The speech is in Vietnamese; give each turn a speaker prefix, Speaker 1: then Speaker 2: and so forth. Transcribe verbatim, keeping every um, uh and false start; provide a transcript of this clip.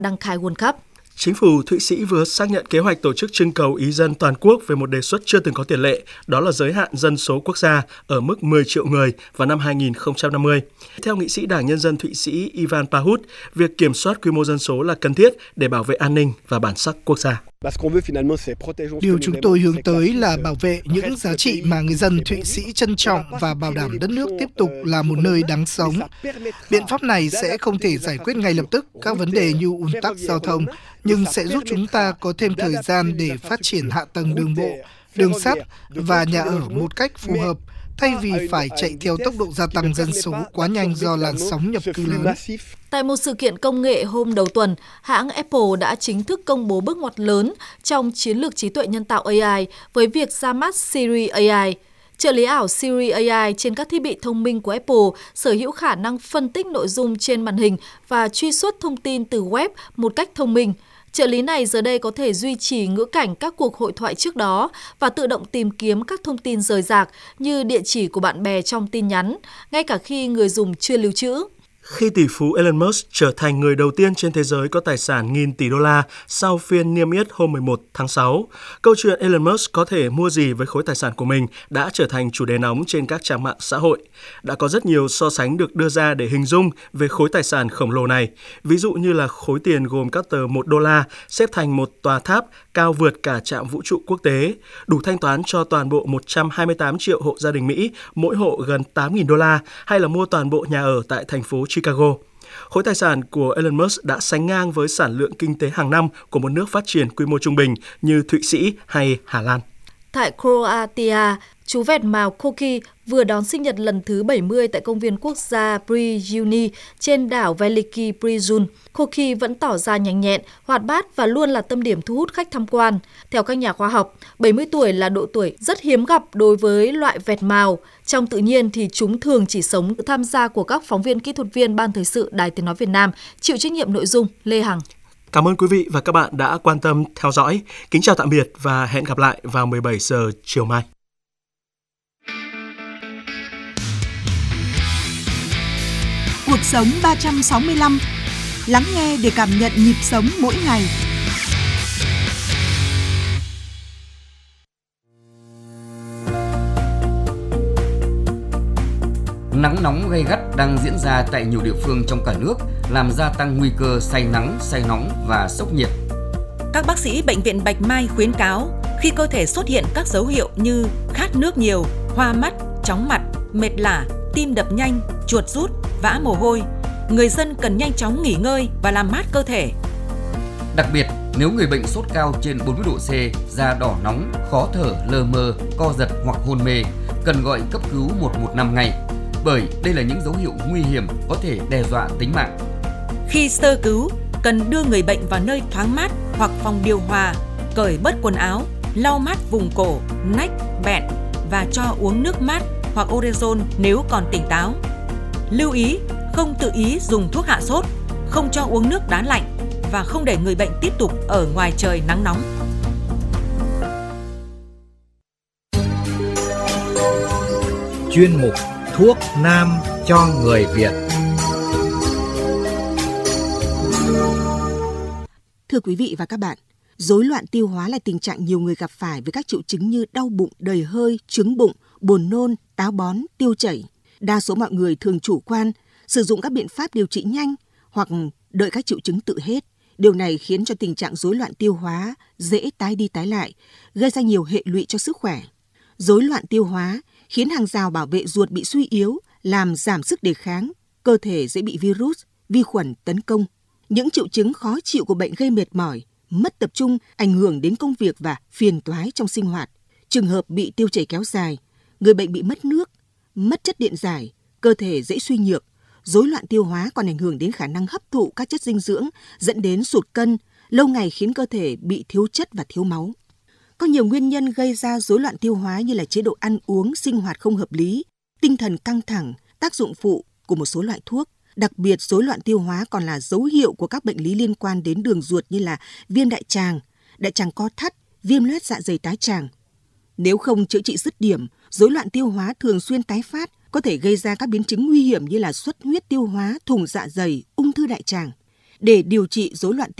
Speaker 1: đăng cai World Cup.
Speaker 2: Chính phủ Thụy Sĩ vừa xác nhận kế hoạch tổ chức trưng cầu ý dân toàn quốc về một đề xuất chưa từng có tiền lệ, đó là giới hạn dân số quốc gia ở mức mười triệu người vào năm hai nghìn không trăm năm mươi. Theo nghị sĩ Đảng Nhân dân Thụy Sĩ Ivan Pahut, việc kiểm soát quy mô dân số là cần thiết để bảo vệ an ninh và bản sắc quốc gia.
Speaker 3: Điều chúng tôi hướng tới là bảo vệ những giá trị mà người dân Thụy Sĩ trân trọng và bảo đảm đất nước tiếp tục là một nơi đáng sống. Biện pháp này sẽ không thể giải quyết ngay lập tức các vấn đề như ùn tắc giao thông, nhưng sẽ giúp chúng ta có thêm thời gian để phát triển hạ tầng đường bộ, đường sắt và nhà ở một cách phù hợp, thay vì phải chạy theo tốc độ gia tăng dân số quá nhanh do làn sóng nhập cư lớn.
Speaker 1: Tại một sự kiện công nghệ hôm đầu tuần, hãng Apple đã chính thức công bố bước ngoặt lớn trong chiến lược trí tuệ nhân tạo a i với việc ra mắt Siri a i. Trợ lý ảo Siri a i trên các thiết bị thông minh của Apple sở hữu khả năng phân tích nội dung trên màn hình và truy xuất thông tin từ web một cách thông minh. Trợ lý này giờ đây có thể duy trì ngữ cảnh các cuộc hội thoại trước đó và tự động tìm kiếm các thông tin rời rạc như địa chỉ của bạn bè trong tin nhắn, ngay cả khi người dùng chưa lưu trữ.
Speaker 2: Khi tỷ phú Elon Musk trở thành người đầu tiên trên thế giới có tài sản nghìn tỷ đô la sau phiên niêm yết hôm mười một tháng sáu, câu chuyện Elon Musk có thể mua gì với khối tài sản của mình đã trở thành chủ đề nóng trên các trang mạng xã hội. Đã có rất nhiều so sánh được đưa ra để hình dung về khối tài sản khổng lồ này, ví dụ như là khối tiền gồm các tờ một đô la xếp thành một tòa tháp cao vượt cả trạm vũ trụ quốc tế, đủ thanh toán cho toàn bộ một trăm hai mươi tám triệu hộ gia đình Mỹ, mỗi hộ gần tám nghìn đô la, hay là mua toàn bộ nhà ở tại thành phố Chicago. Khối tài sản của Elon Musk đã sánh ngang với sản lượng kinh tế hàng năm của một nước phát triển quy mô trung bình như Thụy Sĩ hay Hà Lan.
Speaker 1: Tại Croatia, chú vẹt mào Koki vừa đón sinh nhật lần thứ bảy mươi tại công viên quốc gia Brijuni trên đảo Veliki Prizun. Koki vẫn tỏ ra nhanh nhẹn, hoạt bát và luôn là tâm điểm thu hút khách tham quan. Theo các nhà khoa học, bảy mươi tuổi là độ tuổi rất hiếm gặp đối với loại vẹt mào. Trong tự nhiên thì chúng thường chỉ sống sự tham gia của các phóng viên kỹ thuật viên Ban Thời sự Đài Tiếng nói Việt Nam, chịu trách nhiệm nội dung Lê Hằng.
Speaker 2: Cảm ơn quý vị và các bạn đã quan tâm theo dõi. Kính chào tạm biệt và hẹn gặp lại vào mười bảy giờ chiều mai.
Speaker 4: Cuộc sống ba trăm sáu mươi lăm. Lắng nghe để cảm nhận nhịp sống mỗi ngày.
Speaker 5: Nắng nóng gay gắt đang diễn ra tại nhiều địa phương trong cả nước, làm gia tăng nguy cơ say nắng, say nóng và sốc nhiệt.
Speaker 6: Các bác sĩ Bệnh viện Bạch Mai khuyến cáo khi cơ thể xuất hiện các dấu hiệu như khát nước nhiều, hoa mắt, chóng mặt, mệt lả, tim đập nhanh, chuột rút, vã mồ hôi, người dân cần nhanh chóng nghỉ ngơi và làm mát cơ thể.
Speaker 5: Đặc biệt, nếu người bệnh sốt cao trên bốn mươi độ C, da đỏ nóng, khó thở, lờ mờ, co giật hoặc hôn mê, cần gọi cấp cứu một một năm ngay, bởi đây là những dấu hiệu nguy hiểm có thể đe dọa tính mạng.
Speaker 6: Khi sơ cứu, cần đưa người bệnh vào nơi thoáng mát hoặc phòng điều hòa, cởi bớt quần áo, lau mát vùng cổ, nách, bẹn và cho uống nước mát hoặc orezon nếu còn tỉnh táo. Lưu ý, không tự ý dùng thuốc hạ sốt, không cho uống nước đá lạnh và không để người bệnh tiếp tục ở ngoài trời nắng nóng.
Speaker 7: Chuyên mục Thuốc Nam cho người Việt.
Speaker 4: Thưa quý vị và các bạn, rối loạn tiêu hóa là tình trạng nhiều người gặp phải với các triệu chứng như đau bụng, đầy hơi, chứng bụng, buồn nôn, táo bón, tiêu chảy. Đa số mọi người thường chủ quan, sử dụng các biện pháp điều trị nhanh hoặc đợi các triệu chứng tự hết. Điều này khiến cho tình trạng rối loạn tiêu hóa dễ tái đi tái lại, gây ra nhiều hệ lụy cho sức khỏe. Rối loạn tiêu hóa khiến hàng rào bảo vệ ruột bị suy yếu, làm giảm sức đề kháng, cơ thể dễ bị virus, vi khuẩn tấn công. Những triệu chứng khó chịu của bệnh gây mệt mỏi, mất tập trung, ảnh hưởng đến công việc và phiền toái trong sinh hoạt. Trường hợp bị tiêu chảy kéo dài, người bệnh bị mất nước, mất chất điện giải, cơ thể dễ suy nhược. Rối loạn tiêu hóa còn ảnh hưởng đến khả năng hấp thụ các chất dinh dưỡng, dẫn đến sụt cân, lâu ngày khiến cơ thể bị thiếu chất và thiếu máu. Có nhiều nguyên nhân gây ra rối loạn tiêu hóa như là chế độ ăn uống, sinh hoạt không hợp lý, tinh thần căng thẳng, tác dụng phụ của một số loại thuốc. Đặc biệt, rối loạn tiêu hóa còn là dấu hiệu của các bệnh lý liên quan đến đường ruột như là viêm đại tràng, đại tràng co thắt, viêm loét dạ dày tái tràng. Nếu không chữa trị dứt điểm, rối loạn tiêu hóa thường xuyên tái phát, có thể gây ra các biến chứng nguy hiểm như là xuất huyết tiêu hóa, thủng dạ dày, ung thư đại tràng. để điều trị rối loạn